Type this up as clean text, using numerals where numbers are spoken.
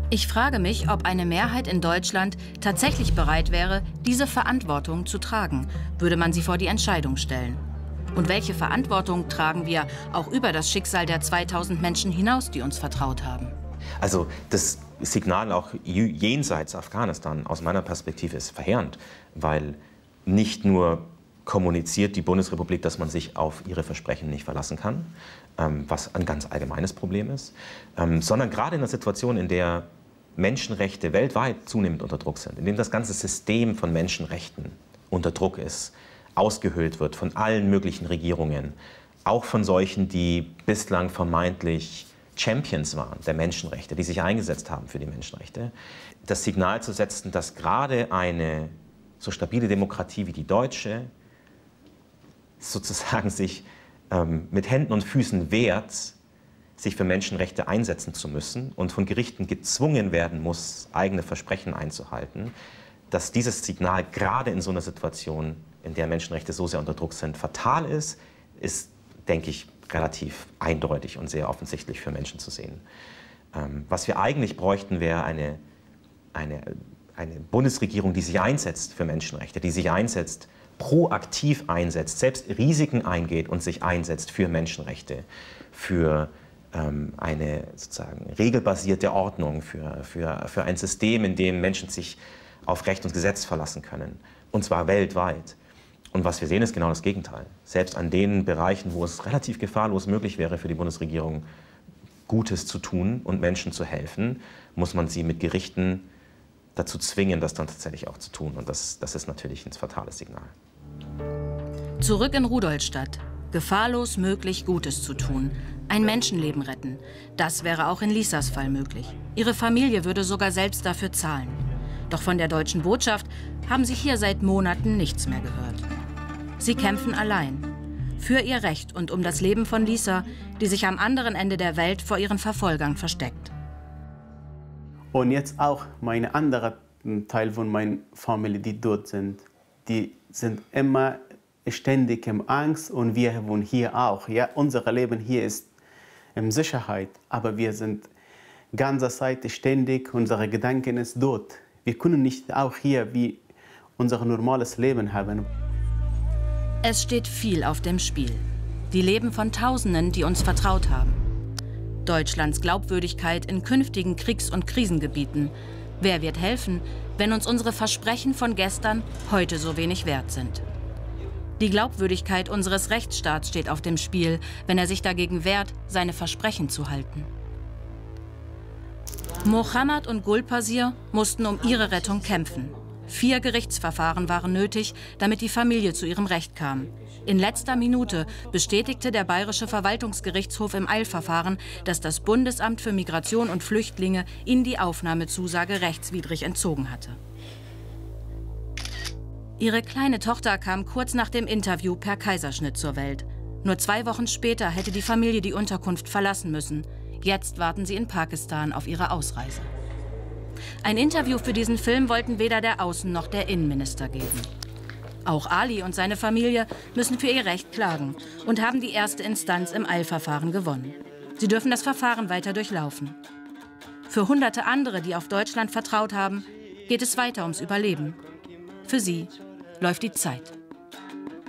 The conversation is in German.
Ich frage mich, ob eine Mehrheit in Deutschland tatsächlich bereit wäre, diese Verantwortung zu tragen, würde man sie vor die Entscheidung stellen. Und welche Verantwortung tragen wir auch über das Schicksal der 2000 Menschen hinaus, die uns vertraut haben? Also das Signal auch jenseits Afghanistan aus meiner Perspektive ist verheerend, weil nicht nur kommuniziert die Bundesrepublik, dass man sich auf ihre Versprechen nicht verlassen kann, was ein ganz allgemeines Problem ist, sondern gerade in einer Situation, in der Menschenrechte weltweit zunehmend unter Druck sind, in dem das ganze System von Menschenrechten unter Druck ist, ausgehöhlt wird von allen möglichen Regierungen, auch von solchen, die bislang vermeintlich Champions waren der Menschenrechte, die sich eingesetzt haben für die Menschenrechte, das Signal zu setzen, dass gerade eine so stabile Demokratie wie die deutsche sozusagen sich mit Händen und Füßen wehrt, sich für Menschenrechte einsetzen zu müssen und von Gerichten gezwungen werden muss, eigene Versprechen einzuhalten, dass dieses Signal gerade in so einer Situation, in der Menschenrechte so sehr unter Druck sind, fatal ist, denke ich, relativ eindeutig und sehr offensichtlich für Menschen zu sehen. Was wir eigentlich bräuchten, wäre eine Bundesregierung, die sich einsetzt für Menschenrechte, die sich einsetzt, proaktiv einsetzt, selbst Risiken eingeht und sich einsetzt für Menschenrechte, für eine sozusagen regelbasierte Ordnung, für ein System, in dem Menschen sich auf Recht und Gesetz verlassen können, und zwar weltweit. Und was wir sehen, ist genau das Gegenteil. Selbst an den Bereichen, wo es relativ gefahrlos möglich wäre für die Bundesregierung, Gutes zu tun und Menschen zu helfen, muss man sie mit Gerichten dazu zwingen, das dann tatsächlich auch zu tun. Und das ist natürlich ein fatales Signal. Zurück in Rudolstadt. Gefahrlos möglich, Gutes zu tun. Ein Menschenleben retten. Das wäre auch in Lisas Fall möglich. Ihre Familie würde sogar selbst dafür zahlen. Doch von der deutschen Botschaft haben sie hier seit Monaten nichts mehr gehört. Sie kämpfen allein. Für ihr Recht und um das Leben von Lisa, die sich am anderen Ende der Welt vor ihren Verfolgern versteckt. Und jetzt auch meine andere Teil von meiner Familie, die dort sind. Die sind immer ständig in Angst und wir wohnen hier auch. Ja, unser Leben hier ist in Sicherheit, aber wir sind ganze Zeit ständig, unsere Gedanken ist dort. Wir können nicht auch hier wie unser normales Leben haben. Es steht viel auf dem Spiel. Die Leben von Tausenden, die uns vertraut haben. Deutschlands Glaubwürdigkeit in künftigen Kriegs- und Krisengebieten. Wer wird helfen, wenn uns unsere Versprechen von gestern heute so wenig wert sind? Die Glaubwürdigkeit unseres Rechtsstaats steht auf dem Spiel, wenn er sich dagegen wehrt, seine Versprechen zu halten. Mohammad und Gulpasir mussten um ihre Rettung kämpfen. 4 Gerichtsverfahren waren nötig, damit die Familie zu ihrem Recht kam. In letzter Minute bestätigte der Bayerische Verwaltungsgerichtshof im Eilverfahren, dass das Bundesamt für Migration und Flüchtlinge ihnen die Aufnahmezusage rechtswidrig entzogen hatte. Ihre kleine Tochter kam kurz nach dem Interview per Kaiserschnitt zur Welt. Nur 2 Wochen später hätte die Familie die Unterkunft verlassen müssen. Jetzt warten sie in Pakistan auf ihre Ausreise. Ein Interview für diesen Film wollten weder der Außen- noch der Innenminister geben. Auch Ali und seine Familie müssen für ihr Recht klagen und haben die erste Instanz im Eilverfahren gewonnen. Sie dürfen das Verfahren weiter durchlaufen. Für hunderte andere, die auf Deutschland vertraut haben, geht es weiter ums Überleben. Für sie läuft die Zeit.